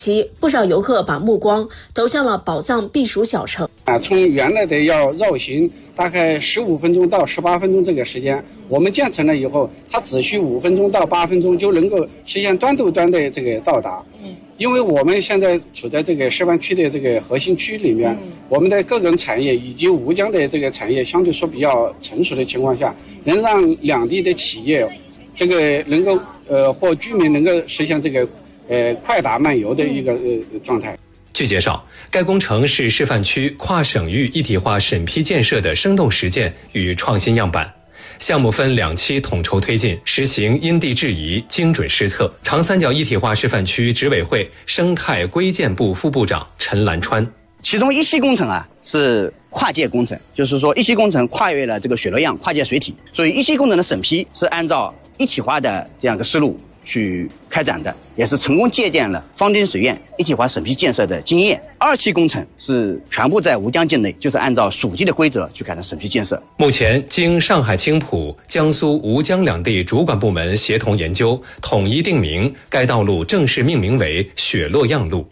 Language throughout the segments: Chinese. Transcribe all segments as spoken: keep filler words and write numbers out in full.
其不少游客把目光投向了宝藏避暑小城啊，从原来的要绕行大概十五分钟到十八分钟这个时间，我们建成了以后，它只需五分钟到八分钟就能够实现端到端的这个到达。嗯，因为我们现在处在这个示范区的这个核心区里面，嗯、我们的各种产业以及吴江的这个产业相对说比较成熟的情况下，能让两地的企业这个能够呃或居民能够实现这个。呃，快达漫游的一个呃状态。 据介绍，该工程是示范区跨省域一体化审批建设的生动实践与创新样板。项目分两期统筹推进，实行因地制宜、精准施策。长三角一体化示范区执委会生态规建部副部长陈兰川， 其中一期工程啊是跨界工程，就是说一期工程跨越了这个雪洛样，跨界水体，所以一期工程的审批是按照一体化的这样一个思路去开展的，也是成功借鉴了方丁水院一体化审批建设的经验。二期工程是全部在吴江境内，就是按照属地的规则去开展审批建设。 目前经上海青浦、江苏吴江两地主管部门协同研究，统一定名，该道路正式命名为雪洛样路。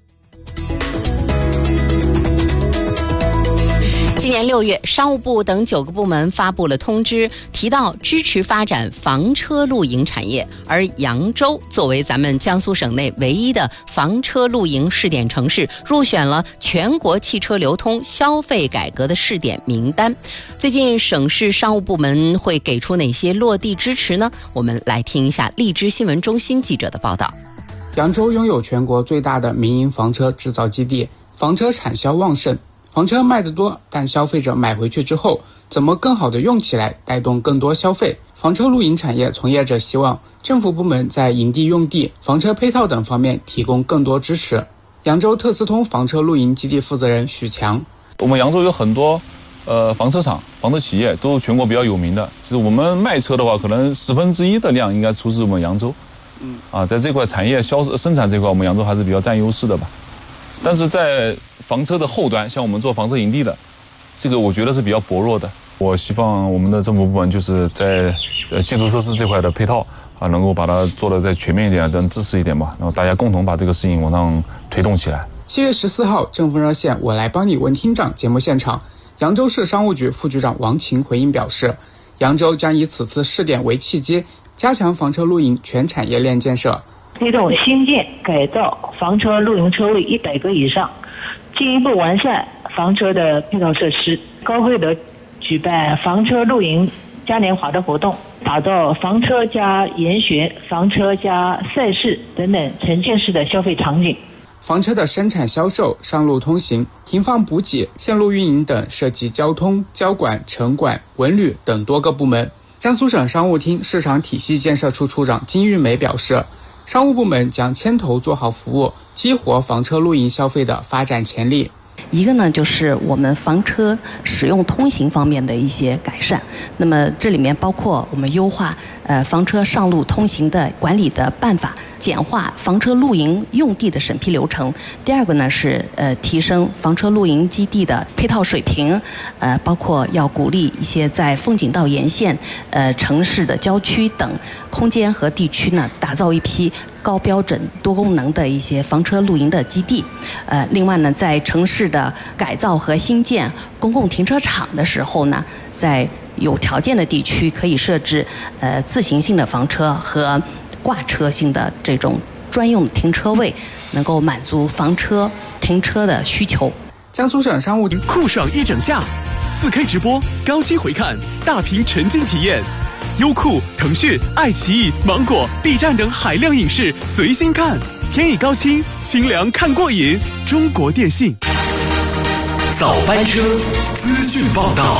今年六月，商务部等九个部门发布了通知，提到支持发展房车露营产业。而扬州作为咱们江苏省内唯一的房车露营试点城市，入选了全国汽车流通消费改革的试点名单。最近省市商务部门会给出哪些落地支持呢？我们来听一下荔枝新闻中心记者的报道。 扬州拥有全国最大的民营房车制造基地，房车产销旺盛。房车卖得多，但消费者买回去之后，怎么更好地用起来，带动更多消费？房车露营产业从业者希望政府部门在营地用地、房车配套等方面提供更多支持。扬州特斯通房车露营基地负责人许强， 我们扬州有很多呃房车厂、房车企业都是全国比较有名的，就是我们卖车的话，可能十分之一的量应该出自我们扬州。嗯，啊，在这块产业销生产这块，我们扬州还是比较占优势的吧。但是在房车的后端，像我们做房车营地的，这个我觉得是比较薄弱的。我希望我们的政府部门就是在呃基础设施这块的配套啊，能够把它做得再全面一点，更支持一点吧。然后大家共同把这个事情往上推动起来。 七月十四号，政风热线我来帮你问厅长节目现场，扬州市商务局副局长王琴回应表示，扬州将以此次试点为契机，加强房车露营全产业链建设。 推动新建改造房车露营车位一百个以上，进一步完善房车的配套设施，高会的举办房车露营嘉年华的活动，打造房车加研学、房车加赛事等等沉浸式的消费场景。 房车的生产销售、上路通行、停放补给、线路运营等涉及交通、交管、城管、文旅等多个部门。江苏省商务厅市场体系建设处处长金玉梅表示，商务部门将牵头做好服务，激活房车露营消费的发展潜力。 一个呢，就是我们房车使用通行方面的一些改善，那么这里面包括我们优化呃房车上路通行的管理的办法，简化房车露营用地的审批流程。第二个呢是呃提升房车露营基地的配套水平，呃包括要鼓励一些在风景道沿线、呃城市的郊区等空间和地区呢，打造一批高标准多功能的一些房车露营的基地。呃，另外呢，在城市的改造和新建公共停车场的时候呢，在有条件的地区可以设置呃自行性的房车和挂车性的这种专用停车位，能够满足房车停车的需求。 江苏省商务厅酷爽一整下，四 K 直播，高清回看，大屏沉浸体验。优酷、腾讯、爱奇艺、芒果、B 站等海量影视随心看，天意高清，清凉看过瘾。中国电信早班车资讯报道。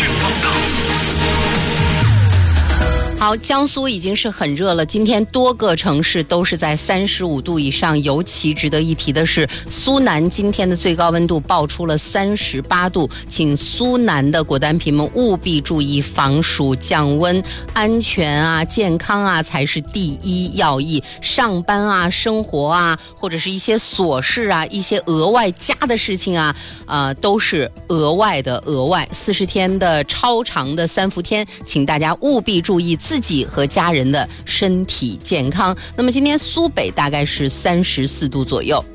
好，江苏已经是很热了，今天多个城市都是在三十五度以上，尤其值得一提的是苏南今天的最高温度爆出了三十八度，请苏南的果丹皮们务必注意防暑降温，安全啊、健康啊才是第一要义。上班啊、生活啊，或者是一些琐事啊、一些额外加的事情啊，呃，都是额外的额外。四十天的超长的三伏天，请大家务必注意自自己和家人的身体健康。那么今天苏北大概是三十四度左右。